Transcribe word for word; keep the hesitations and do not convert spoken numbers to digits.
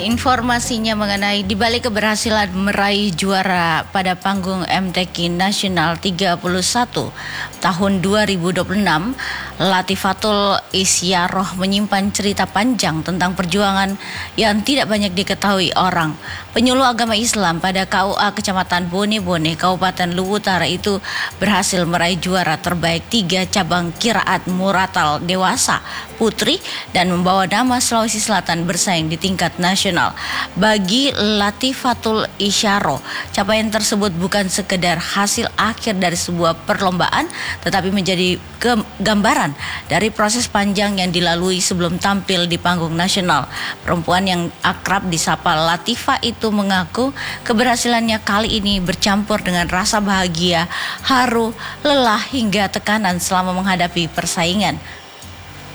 Informasinya mengenai dibalik keberhasilan meraih juara pada panggung M T Q Nasional tiga puluh satu tahun dua ribu dua puluh enam, Latifatul Isyarah menyimpan cerita panjang tentang perjuangan yang tidak banyak diketahui orang. Penyuluh agama Islam pada K U A Kecamatan Bone-Bone, Kabupaten Luwu Utara itu berhasil meraih juara terbaik tiga cabang qiraat muratal dewasa putri dan membawa nama Sulawesi Selatan bersaing di tingkat nasional. Bagi Latifatul Isyarah, capaian tersebut bukan sekedar hasil akhir dari sebuah perlombaan, tetapi menjadi gambaran dari proses panjang yang dilalui sebelum tampil di panggung nasional. Perempuan yang akrab disapa Latifah itu mengaku keberhasilannya kali ini bercampur dengan rasa bahagia, haru, lelah hingga tekanan selama menghadapi persaingan.